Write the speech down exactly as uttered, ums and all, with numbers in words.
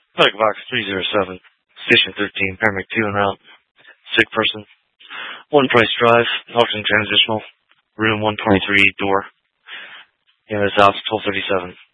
Medic Box three zero seven, Station thirteen, Paramedic two en route. Sick person. One Price Drive, Oxygen Transitional, Room one twenty-three, door. Yeah, it's out twelve thirty-seven.